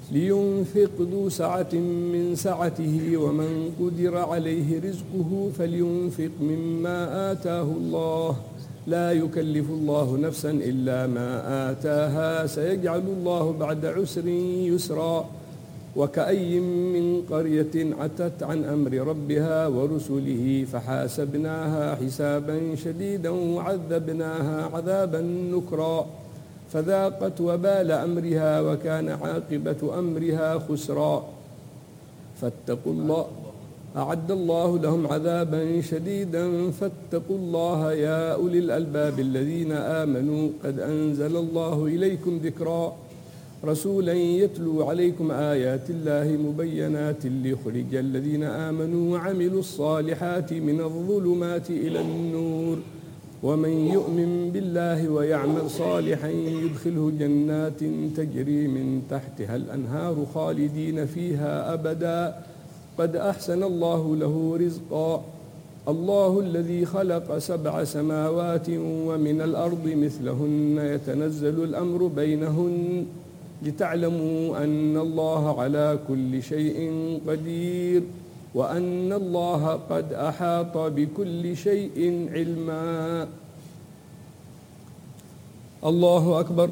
لينفق ذو سعة من سعته ومن قدر عليه رزقه فلينفق مما آتاه الله لا يكلف الله نفسا إلا ما آتاها سيجعل الله بعد عسر يسرا وكأي من قرية عتت عن أمر ربها ورسله فحاسبناها حسابا شديدا وعذبناها عذابا نكرا فذاقت وبال أمرها وكان عاقبة أمرها خسرا فاتقوا الله أعد الله لهم عذابا شديدا فاتقوا الله يا أولي الألباب الذين آمنوا قد أنزل الله إليكم ذكرا رسولا يتلو عليكم آيات الله مبينات ليخرج الذين آمنوا وعملوا الصالحات من الظلمات إلى النور ومن يؤمن بالله ويعمل صالحا يدخله جنات تجري من تحتها الأنهار خالدين فيها أبدا قد أحسن الله له رزقا الله الذي خلق 7 سماوات ومن الأرض مثلهن يتنزل الأمر بينهن لتعلموا أن الله على كل شيء قدير وأن الله قد أحاط بكل شيء علما. الله أكبر.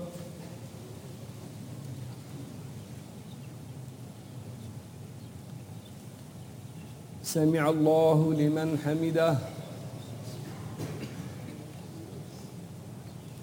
سمع الله لمن حمده.